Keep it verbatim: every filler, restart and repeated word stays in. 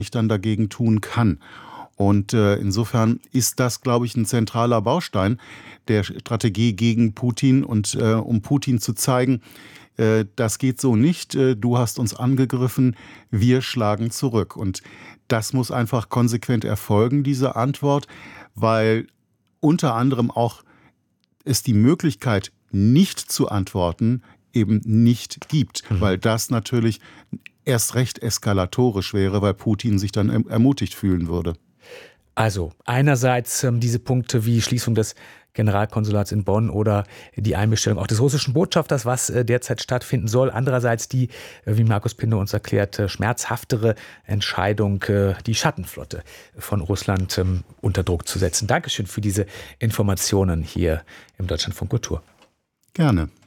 dann dagegen tun kann. Und äh, insofern ist das, glaube ich, ein zentraler Baustein der Strategie gegen Putin. Und äh, um Putin zu zeigen, äh, das geht so nicht, äh, du hast uns angegriffen, wir schlagen zurück. Und das muss einfach konsequent erfolgen, diese Antwort, weil unter anderem auch es die Möglichkeit, nicht zu antworten, eben nicht gibt. Mhm. Weil das natürlich erst recht eskalatorisch wäre, weil Putin sich dann erm- ermutigt fühlen würde. Also einerseits ähm, diese Punkte wie Schließung des Generalkonsulats in Bonn oder die Einbestellung auch des russischen Botschafters, was äh, derzeit stattfinden soll. Andererseits die, äh, wie Markus Pinde uns erklärte, schmerzhaftere Entscheidung, äh, die Schattenflotte von Russland ähm, unter Druck zu setzen. Dankeschön für diese Informationen hier im Deutschlandfunk Kultur. Gerne.